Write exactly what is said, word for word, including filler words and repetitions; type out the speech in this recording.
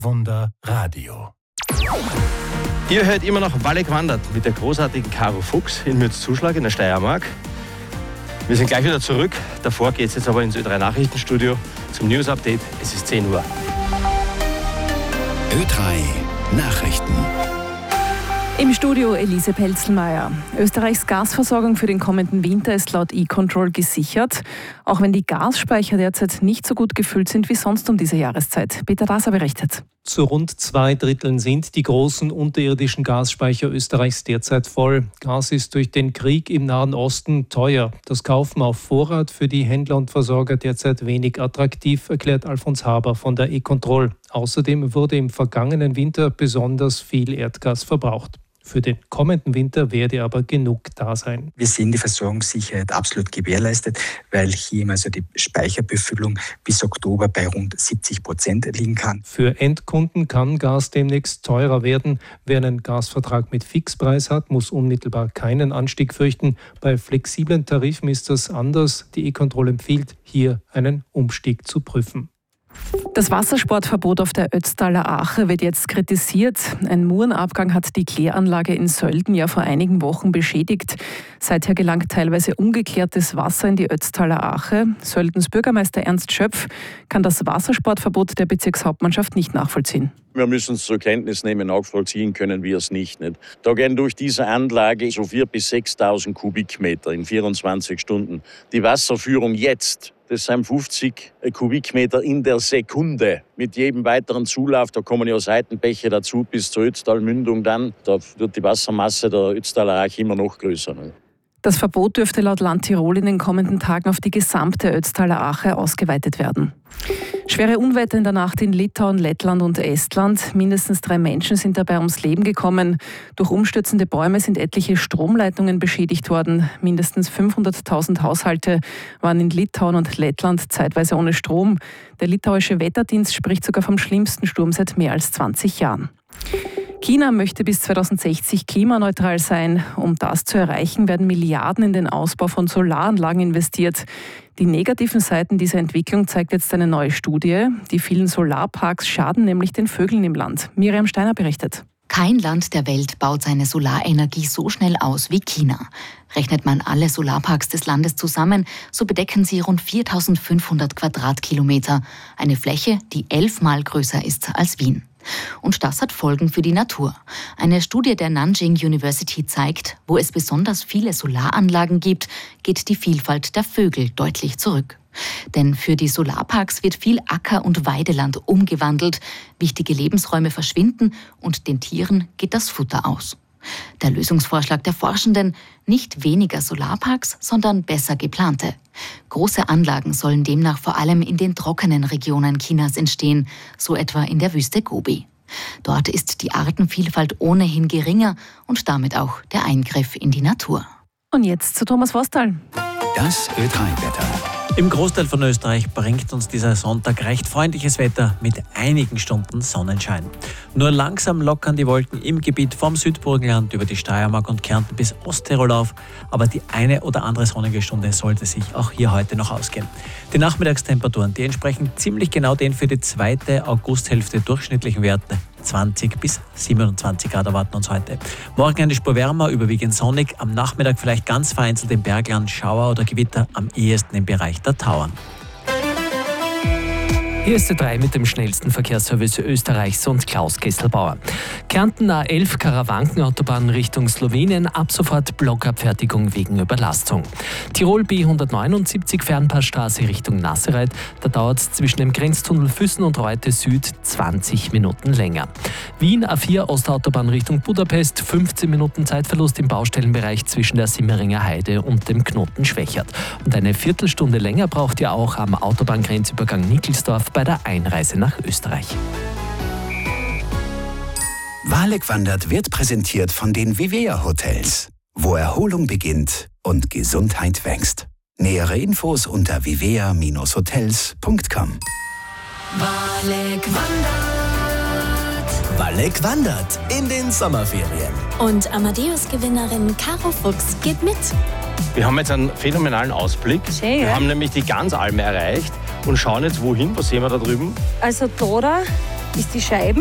Wunder Radio. Ihr hört immer noch Walleck wandert mit der großartigen Caro Fuchs in Mürzzuschlag in der Steiermark. Wir sind gleich wieder zurück. Davor geht es jetzt aber ins Ö drei Nachrichtenstudio zum News-Update. Es ist zehn Uhr. Ö drei Nachrichten. Im Studio Elise Pelzelmeier. Österreichs Gasversorgung für den kommenden Winter ist laut E-Control gesichert, auch wenn die Gasspeicher derzeit nicht so gut gefüllt sind wie sonst um diese Jahreszeit. Peter Daser berichtet. Zu rund zwei Dritteln sind die großen unterirdischen Gasspeicher Österreichs derzeit voll. Gas ist durch den Krieg im Nahen Osten teuer. Das Kaufen auf Vorrat für die Händler und Versorger derzeit wenig attraktiv, erklärt Alfons Haber von der E-Control. Außerdem wurde im vergangenen Winter besonders viel Erdgas verbraucht. Für den kommenden Winter werde aber genug da sein. Wir sehen die Versorgungssicherheit absolut gewährleistet, weil hier also die Speicherbefüllung bis Oktober bei rund siebzig Prozent liegen kann. Für Endkunden kann Gas demnächst teurer werden. Wer einen Gasvertrag mit Fixpreis hat, muss unmittelbar keinen Anstieg fürchten. Bei flexiblen Tarifen ist das anders. Die E-Control empfiehlt, hier einen Umstieg zu prüfen. Das Wassersportverbot auf der Ötztaler Ache wird jetzt kritisiert. Ein Murenabgang hat die Kläranlage in Sölden ja vor einigen Wochen beschädigt. Seither gelangt teilweise ungeklärtes Wasser in die Ötztaler Ache. Söldens Bürgermeister Ernst Schöpf kann das Wassersportverbot der Bezirkshauptmannschaft nicht nachvollziehen. Wir müssen es zur Kenntnis nehmen, nachvollziehen können wir es nicht, nicht. Da gehen durch diese Anlage so viertausend bis sechstausend Kubikmeter in vierundzwanzig Stunden. Die Wasserführung jetzt, das sind fünfzig Kubikmeter in der Sekunde. Mit jedem weiteren Zulauf, da kommen ja Seitenbäche dazu bis zur Ötztalmündung dann. Da wird die Wassermasse der Ötztaler Ache immer noch größer. Ne? Das Verbot dürfte laut Land Tirol in den kommenden Tagen auf die gesamte Ötztaler Ache ausgeweitet werden. Schwere Unwetter in der Nacht in Litauen, Lettland und Estland. Mindestens drei Menschen sind dabei ums Leben gekommen. Durch umstürzende Bäume sind etliche Stromleitungen beschädigt worden. Mindestens fünfhunderttausend Haushalte waren in Litauen und Lettland zeitweise ohne Strom. Der litauische Wetterdienst spricht sogar vom schlimmsten Sturm seit mehr als zwanzig Jahren. China möchte bis zweitausendsechzig klimaneutral sein. Um das zu erreichen, werden Milliarden in den Ausbau von Solaranlagen investiert. Die negativen Seiten dieser Entwicklung zeigt jetzt eine neue Studie. Die vielen Solarparks schaden nämlich den Vögeln im Land. Miriam Steiner berichtet. Kein Land der Welt baut seine Solarenergie so schnell aus wie China. Rechnet man alle Solarparks des Landes zusammen, so bedecken sie rund viertausendfünfhundert Quadratkilometer. Eine Fläche, die elfmal größer ist als Wien. Und das hat Folgen für die Natur. Eine Studie der Nanjing University zeigt, wo es besonders viele Solaranlagen gibt, geht die Vielfalt der Vögel deutlich zurück. Denn für die Solarparks wird viel Acker- und Weideland umgewandelt, wichtige Lebensräume verschwinden und den Tieren geht das Futter aus. Der Lösungsvorschlag der Forschenden: nicht weniger Solarparks, sondern besser geplante. Große Anlagen sollen demnach vor allem in den trockenen Regionen Chinas entstehen, so etwa in der Wüste Gobi. Dort ist die Artenvielfalt ohnehin geringer und damit auch der Eingriff in die Natur. Und jetzt zu Thomas Vostal. Das Ö drei Wetter. Im Großteil von Österreich bringt uns dieser Sonntag recht freundliches Wetter mit einigen Stunden Sonnenschein. Nur langsam lockern die Wolken im Gebiet vom Südburgenland über die Steiermark und Kärnten bis Osttirol auf, aber die eine oder andere sonnige Stunde sollte sich auch hier heute noch ausgehen. Die Nachmittagstemperaturen, die entsprechen ziemlich genau den für die zweite Augusthälfte durchschnittlichen Werten. zwanzig bis siebenundzwanzig Grad erwarten uns heute. Morgen eine Spur wärmer, überwiegend sonnig. Am Nachmittag vielleicht ganz vereinzelt im Bergland Schauer oder Gewitter, am ehesten im Bereich der Tauern. Hier ist Ö drei mit dem schnellsten Verkehrsservice Österreichs und Klaus Kesselbauer. Kärnten A elf Karawankenautobahn Richtung Slowenien, ab sofort Blockabfertigung wegen Überlastung. Tirol B hundertneunundsiebzig Fernpassstraße Richtung Nassereit, da dauert es zwischen dem Grenztunnel Füssen und Reute Süd zwanzig Minuten länger. Wien A vier Ostautobahn Richtung Budapest, fünfzehn Minuten Zeitverlust im Baustellenbereich zwischen der Simmeringer Heide und dem Knoten Schwächert. Und eine Viertelstunde länger braucht ihr auch am Autobahngrenzübergang Nickelsdorf bei der Einreise nach Österreich. Walleck wandert wird präsentiert von den Vivea Hotels, wo Erholung beginnt und Gesundheit wächst. Nähere Infos unter vivea Bindestrich hotels Punkt com. Walleck wandert. Walleck wandert in den Sommerferien. Und Amadeus-Gewinnerin Caro Fuchs geht mit. Wir haben jetzt einen phänomenalen Ausblick. Schön, wir ja? haben nämlich die Ganzalme erreicht und schauen jetzt wohin. Was sehen wir da drüben? Also da, ist die Scheiben